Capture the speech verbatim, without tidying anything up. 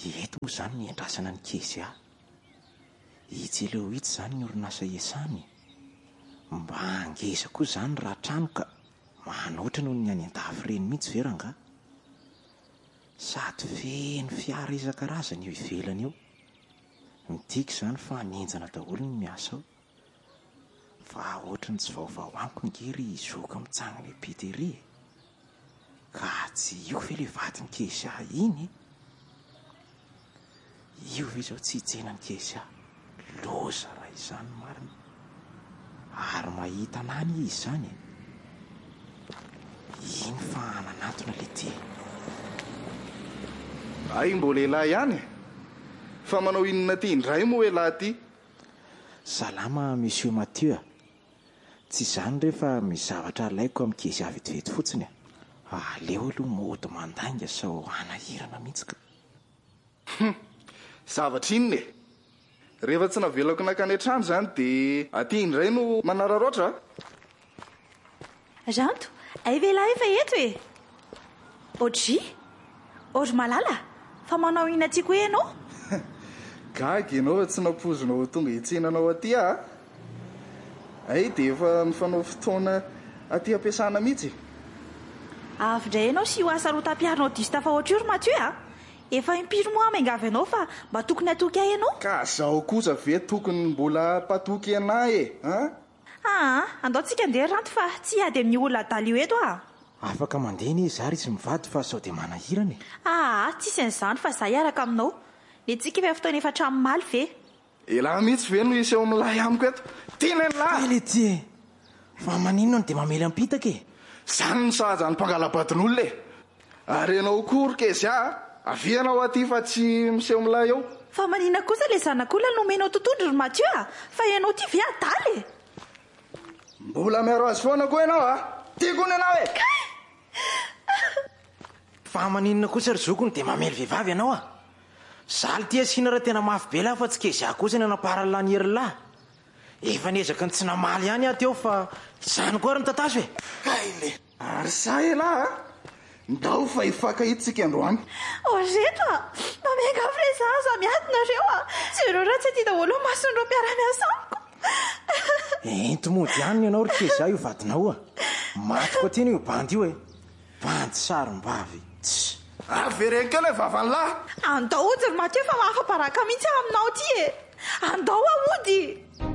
Eto moa izany ny andrasana ny Kezy ahy. Itsy ileo hitsy izany ny orinasa iasany. Mba angeza koa izany raha trano ka manoatra noho ny any an-dafy ireny mihitsy veranga. Sady feno fiara isan-karazany eo ivelany eo. Midika izany fa hanenjana daholo ny miasa ao. Fa ohatra ny tsy vaovao amiko ngery zoka mitsangana epiteria. Ka tsy io ve ilay vadiny Kezy ahy iny? Io ve izao tsy hijenany Kezy ahy? Loza raha izany marina. Ary mahita anany izy izany. Iny fa nanantona ilay ty. Ay, mbola lehilahy ihany. Fa manao inona ty indray moa lehilahy ty? Salama Monsieur Mathieu. Tsy izany rehefa misy zavatra alaiko amin'ny Kezy ahy vetivety fotsiny. Aleo aloha mody mandainga sao anahirana mihitsy ka. Zavatra inona e? Rehefa tsy navelako nakany an-trano izany dia aty indray no manararoatra. Ranto, ay lehilahy efa eto e. Ohatry, ohatry malala, fa manao ina tiako hoe ianao? Gaga ianao fa tsy nampozonao tonga hitsenanao aty ah. Ay dia efa mifanao fotoana aty ampiasana mihitsy. Avindray ianao sy ho asa rotam-piarinao diso tafahoatra Mathieu ah. Efa impiry moa miangavy ianao fa mba tokony hatoky ahy ianao? Ka zaho kosa ve tokony mbola patoky anahy e? Ah, ah andao tsika andeha Ranto fa tsy ady amin'ny olona adalio eto ah. Afaka mandeha izy ary tsy mivady fa sao dia manahirana e. Ah, tsisy an'izany fa zaho hiaraka aminao. Ny tsika efa fotoana efa hatramin'ny ve? Elahy mihitsy ve no isy eo amin'ny lahy amiko eto? Tiana ny lahy! Ele ty fa maninona no dia mamely ampitaka e? Zany ny sahaja ny mpangalabadin'olona e. Ary ianao kory Kezy ah, avianao aty fa tsy miseho amin'ny lahy eo. Fa maninona kosa ilay zanak'olona nomenao totohondry ry Mathieu ah, fa ianao ty ve adaly e? Mbola miaro azy foana koa ianao ah. Tiako ny ianao e. Fa maninona kosa ry zokony dia mamely vehivavy ianao ah. Zaly ty asiana raha tena mafy be lahy fa tsy Kezy ahy kosa ny anaparany lahy ny hery lahy. Efa niezaka ny tsy namaly ihany aho teo fa izany koa ary ny tatazo e. Kaile, ary sa elahy ah. Ndao fa hifankahitsika androany. O reto ah, mamiangavy ilay zaho za miadinareo ah. Tsy ireo raha tsy aty daholo mason'ireo mpiara-miasa amiko. Ento mody ihany ianao ry Kezy ahy io vadinao ah. Maty koa tena io bandy io e. Bandy sarom-bavy. Tss. Avereny kely e vavan'ny lahy. Andao ody ry Mathieu fa mahafaparaka mihitsy aminao ty e. Andao ah ody.